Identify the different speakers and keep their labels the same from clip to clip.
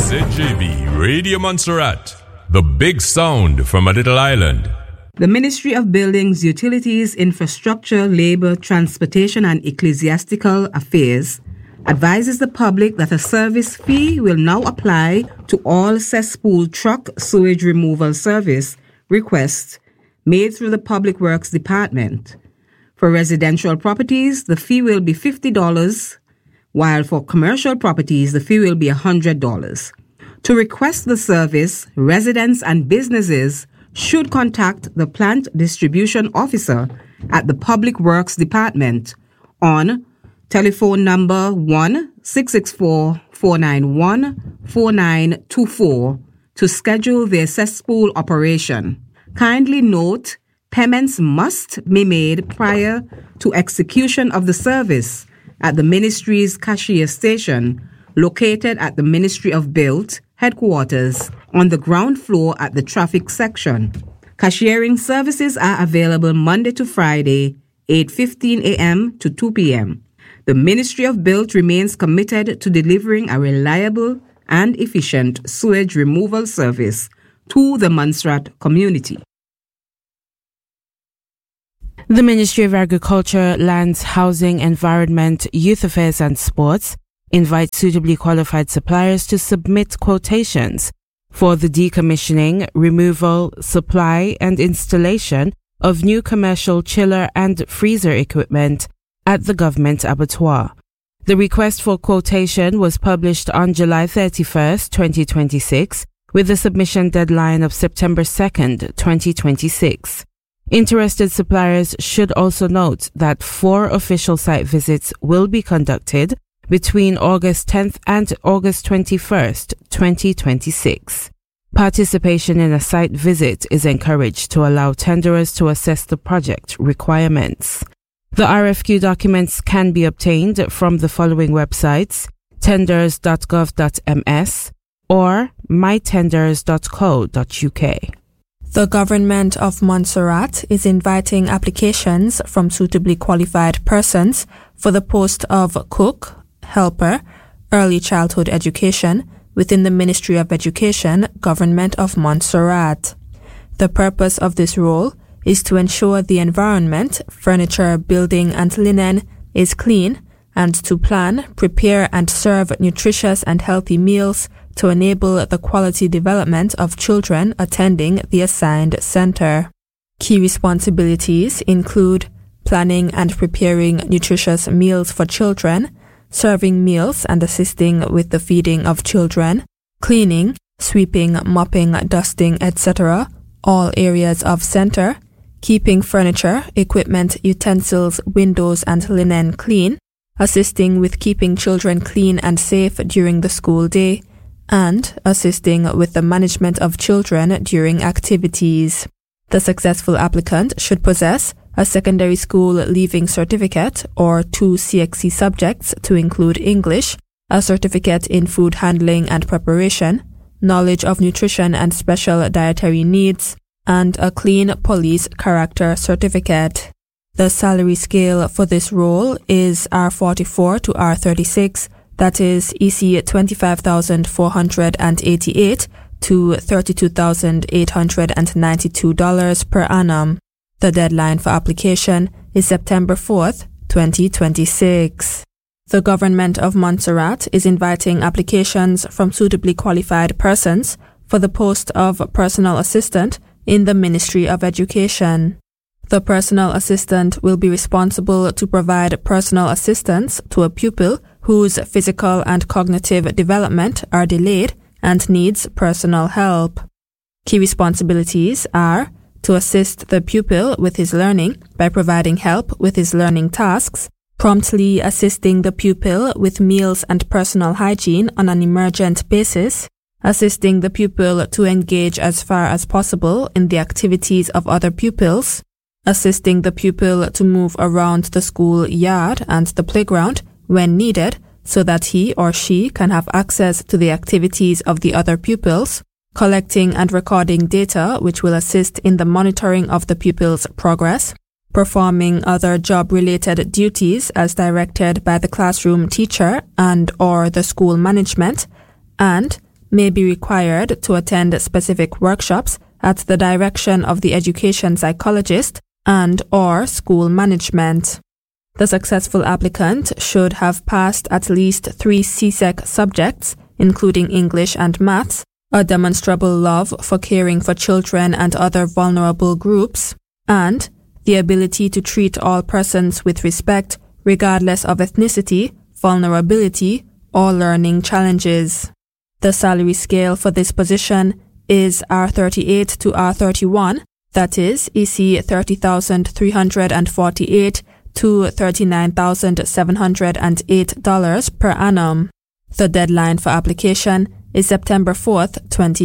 Speaker 1: ZJB Radio Montserrat, the big sound from a little island.
Speaker 2: The Ministry of Buildings, Utilities, Infrastructure, Labour, Transportation and Ecclesiastical Affairs advises the public that a service fee will now apply to all cesspool truck sewage removal service requests made through the Public Works Department. For residential properties, the fee will be $50, while for commercial properties, the fee will be $100. To request the service, residents and businesses should contact the plant distribution officer at the Public Works Department on telephone number 1-664-491-4924 to schedule their cesspool operation. Kindly note, payments must be made prior to execution of the service at the Ministry's cashier station located at the Ministry of Build headquarters on the ground floor at the traffic section. Cashiering services are available Monday to Friday, 8:15 a.m. to 2 p.m. The Ministry of Build remains committed to delivering a reliable and efficient sewage removal service to the Montserrat community.
Speaker 3: The Ministry of Agriculture, Lands, Housing, Environment, Youth Affairs and Sports invites suitably qualified suppliers to submit quotations for the decommissioning, removal, supply and installation of new commercial chiller and freezer equipment at the government abattoir. The request for quotation was published on July 31st, 2026, with a submission deadline of September 2nd, 2026. Interested suppliers should also note that 4 official site visits will be conducted between August 10th and August 21st, 2026. Participation in a site visit is encouraged to allow tenderers to assess the project requirements. The RFQ documents can be obtained from the following websites: tenders.gov.ms or mytenders.co.uk.
Speaker 4: The Government of Montserrat is inviting applications from suitably qualified persons for the post of cook, helper, early childhood education within the Ministry of Education, Government of Montserrat. The purpose of this role is to ensure the environment, furniture, building and linen is clean and to plan, prepare and serve nutritious and healthy meals to enable the quality development of children attending the assigned center. Key responsibilities include planning and preparing nutritious meals for children, serving meals and assisting with the feeding of children, cleaning, sweeping, mopping, dusting, etc., all areas of center, keeping furniture, equipment, utensils, windows and linen clean, assisting with keeping children clean and safe during the school day, and assisting with the management of children during activities. The successful applicant should possess a secondary school leaving certificate or 2 CXC subjects to include English, a certificate in food handling and preparation, knowledge of nutrition and special dietary needs, and a clean police character certificate. The salary scale for this role is R44 to R36, that is EC $25,488 to $32,892 per annum. The deadline for application is September 4th, 2026. The Government of Montserrat is inviting applications from suitably qualified persons for the post of personal assistant in the Ministry of Education. The personal assistant will be responsible to provide personal assistance to a pupil whose physical and cognitive development are delayed and needs personal help. Key responsibilities are to assist the pupil with his learning by providing help with his learning tasks, promptly assisting the pupil with meals and personal hygiene on an emergent basis, assisting the pupil to engage as far as possible in the activities of other pupils, assisting the pupil to move around the school yard and the playground when needed so that he or she can have access to the activities of the other pupils, collecting and recording data which will assist in the monitoring of the pupil's progress, performing other job-related duties as directed by the classroom teacher and or the school management, and may be required to attend specific workshops at the direction of the education psychologist and/or school management. The successful applicant should have passed at least 3 CSEC subjects, including English and Maths, a demonstrable love for caring for children and other vulnerable groups, and the ability to treat all persons with respect, regardless of ethnicity, vulnerability, or learning challenges. The salary scale for this position is R38 to R31, that is, EC $30,348 to $39,708 per annum. The deadline for application is September 4th,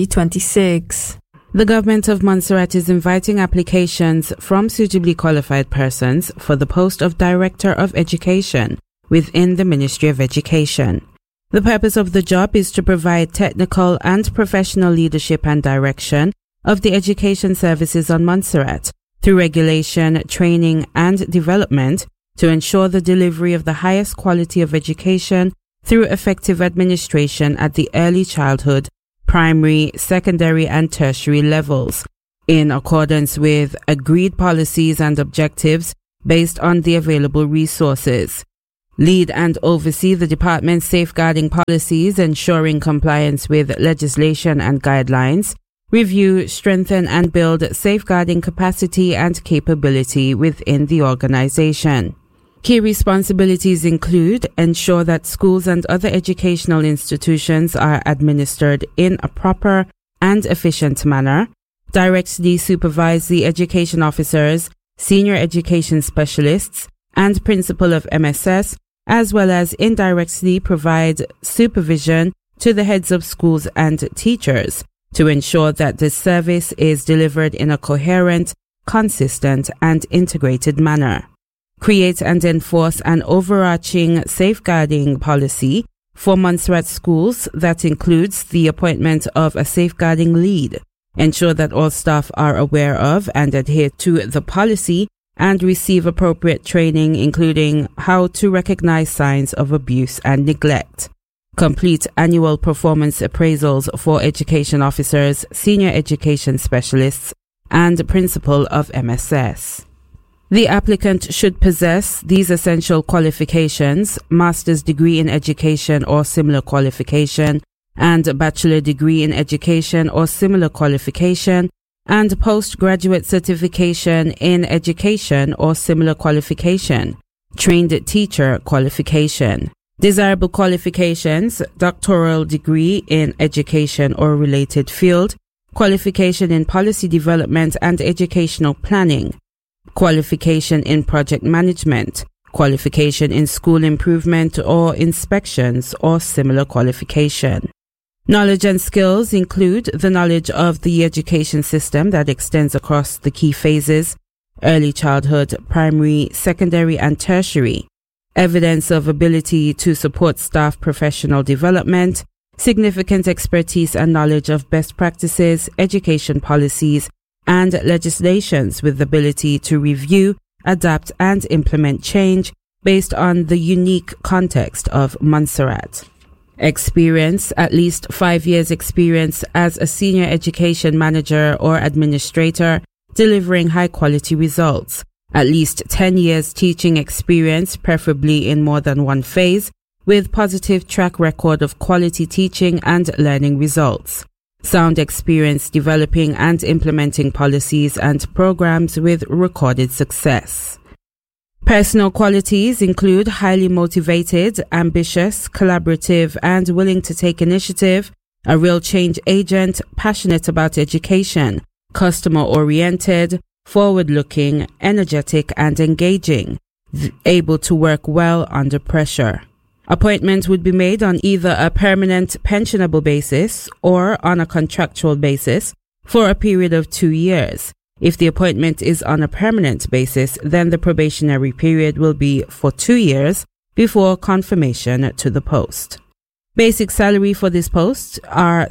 Speaker 4: 2026.
Speaker 3: The government of Montserrat is inviting applications from suitably qualified persons for the post of Director of Education within the Ministry of Education. The purpose of the job is to provide technical and professional leadership and direction of the education services on Montserrat through regulation, training, and development to ensure the delivery of the highest quality of education through effective administration at the early childhood, primary, secondary, and tertiary levels, in accordance with agreed policies and objectives based on the available resources. Lead and oversee the department's safeguarding policies, ensuring compliance with legislation and guidelines. Review, strengthen, and build safeguarding capacity and capability within the organization. Key responsibilities include ensure that schools and other educational institutions are administered in a proper and efficient manner, directly supervise the education officers, senior education specialists, and principal of MSS, as well as indirectly provide supervision to the heads of schools and teachers to ensure that the service is delivered in a coherent, consistent, and integrated manner. Create and enforce an overarching safeguarding policy for Montserrat schools that includes the appointment of a safeguarding lead. Ensure that all staff are aware of and adhere to the policy and receive appropriate training, including how to recognize signs of abuse and neglect. Complete annual performance appraisals for education officers, senior education specialists, and principal of MSS. The applicant should possess these essential qualifications: master's degree in education or similar qualification, and a bachelor degree in education or similar qualification, and postgraduate certification in education or similar qualification, trained teacher qualification. Desirable qualifications: doctoral degree in education or related field, qualification in policy development and educational planning, qualification in project management, qualification in school improvement or inspections or similar qualification. Knowledge and skills include the knowledge of the education system that extends across the key phases: early childhood, primary, secondary, and tertiary. Evidence of ability to support staff professional development, significant expertise and knowledge of best practices, education policies, and legislations with the ability to review, adapt, and implement change based on the unique context of Montserrat. Experience: at least 5 years experience as a senior education manager or administrator delivering high quality results. At least 10 years teaching experience, preferably in more than one phase, with positive track record of quality teaching and learning results. Sound experience developing and implementing policies and programs with recorded success. Personal qualities include highly motivated, ambitious, collaborative, and willing to take initiative, a real change agent, passionate about education, customer-oriented, forward-looking, energetic, and engaging, able to work well under pressure. Appointment would be made on either a permanent pensionable basis or on a contractual basis for a period of 2 years. If the appointment is on a permanent basis, then the probationary period will be for 2 years before confirmation to the post. Basic salary for this post are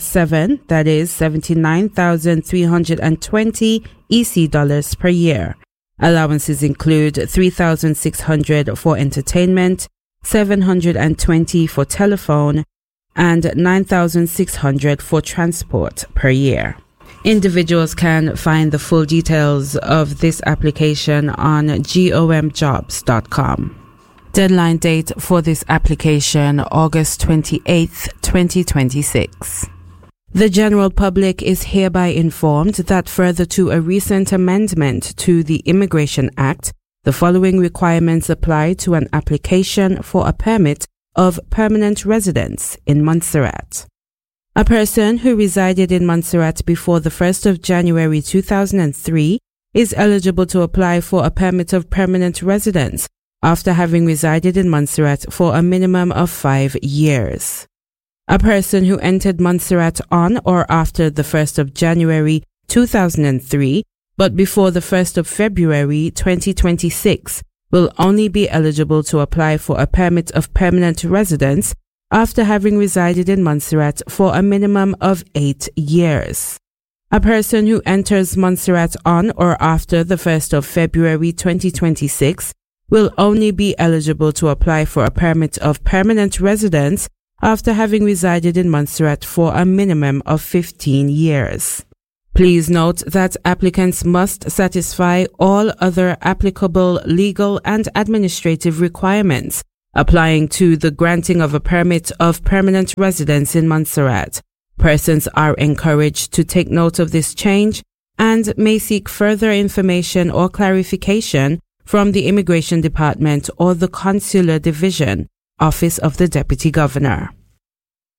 Speaker 3: $79,320 EC dollars per year. Allowances include $3,600 for entertainment, $720 for telephone, and $9,600 for transport per year. Individuals can find the full details of this application on gomjobs.com. Deadline date for this application, August 28th, 2026. The general public is hereby informed that further to a recent amendment to the Immigration Act, the following requirements apply to an application for a permit of permanent residence in Montserrat. A person who resided in Montserrat before the 1st of January 2003 is eligible to apply for a permit of permanent residence after having resided in Montserrat for a minimum of 5 years. A person who entered Montserrat on or after the 1st of January 2003 but before the 1st of February 2026 will only be eligible to apply for a permit of permanent residence after having resided in Montserrat for a minimum of 8 years. A person who enters Montserrat on or after the 1st of February 2026 will only be eligible to apply for a permit of permanent residence after having resided in Montserrat for a minimum of 15 years. Please note that applicants must satisfy all other applicable legal and administrative requirements applying to the granting of a permit of permanent residence in Montserrat. Persons are encouraged to take note of this change and may seek further information or clarification from the Immigration Department or the Consular Division, Office of the Deputy Governor.